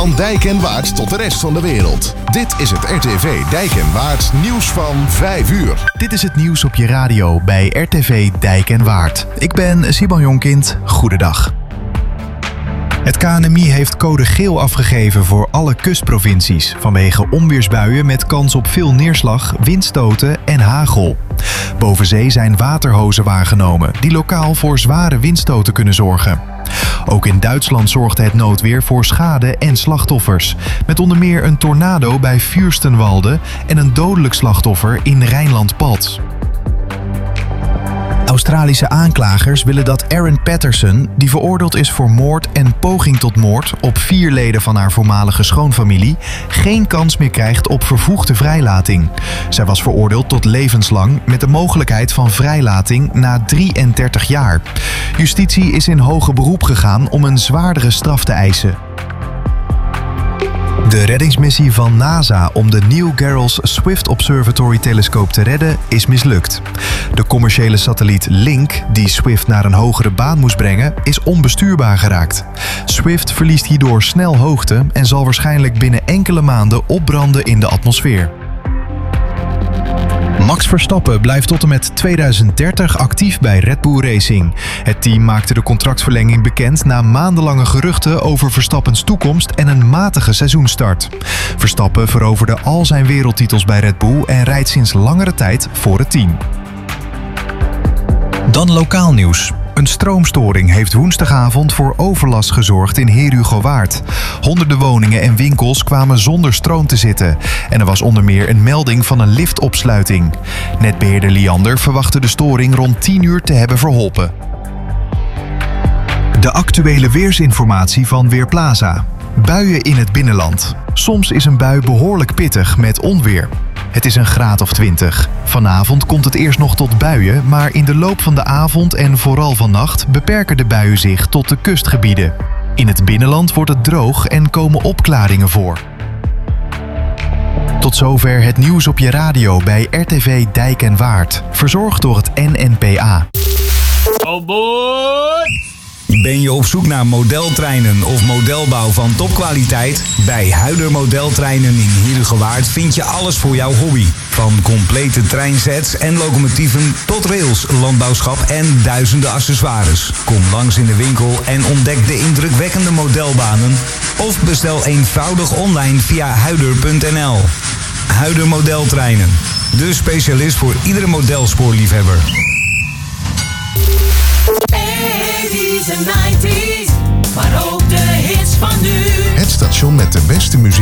Van Dijk en Waard tot de rest van de wereld. Dit is het RTV Dijk en Waard nieuws van 5 uur. Dit is het nieuws op je radio bij RTV Dijk en Waard. Ik ben Simon Jonkind. Goedendag. Het KNMI heeft code geel afgegeven voor alle kustprovincies vanwege onweersbuien met kans op veel neerslag, windstoten en hagel. Boven zee zijn waterhozen waargenomen die lokaal voor zware windstoten kunnen zorgen. Ook in Duitsland zorgde het noodweer voor schade en slachtoffers, met onder meer een tornado bij Fürstenwalde en een dodelijk slachtoffer in Rijnland-Palts. Australische aanklagers willen dat Erin Patterson, die veroordeeld is voor moord en poging tot moord op 4 leden van haar voormalige schoonfamilie, geen kans meer krijgt op vervroegde vrijlating. Zij was veroordeeld tot levenslang met de mogelijkheid van vrijlating na 33 jaar. Justitie is in hoger beroep gegaan om een zwaardere straf te eisen. De reddingsmissie van NASA om de Neil Gehrels Swift Observatory-telescoop te redden is mislukt. De commerciële satelliet Link, die Swift naar een hogere baan moest brengen, is onbestuurbaar geraakt. Swift verliest hierdoor snel hoogte en zal waarschijnlijk binnen enkele maanden opbranden in de atmosfeer. Max Verstappen blijft tot en met 2030 actief bij Red Bull Racing. Het team maakte de contractverlenging bekend na maandenlange geruchten over Verstappens toekomst en een matige seizoenstart. Verstappen veroverde al zijn wereldtitels bij Red Bull en rijdt sinds langere tijd voor het team. Dan lokaal nieuws. Een stroomstoring heeft woensdagavond voor overlast gezorgd in Heerhugowaard. Honderden woningen en winkels kwamen zonder stroom te zitten. En er was onder meer een melding van een liftopsluiting. Netbeheerder Liander verwachtte de storing rond 10 uur te hebben verholpen. De actuele weersinformatie van Weerplaza. Buien in het binnenland. Soms is een bui behoorlijk pittig met onweer. Het is een graad of 20. Vanavond komt het eerst nog tot buien, maar in de loop van de avond en vooral vannacht beperken de buien zich tot de kustgebieden. In het binnenland wordt het droog en komen opklaringen voor. Tot zover het nieuws op je radio bij RTV Dijk en Waard. Verzorgd door het NNPA. Oh boy! Ben je op zoek naar modeltreinen of modelbouw van topkwaliteit? Bij Huider Modeltreinen in Heerhugowaard vind je alles voor jouw hobby. Van complete treinsets en locomotieven tot rails, landbouwschap en duizenden accessoires. Kom langs in de winkel en ontdek de indrukwekkende modelbanen. Of bestel eenvoudig online via huider.nl. Huider Modeltreinen. De specialist voor iedere modelspoorliefhebber. De 90's, maar ook de hits van nu. Het station met de beste muziek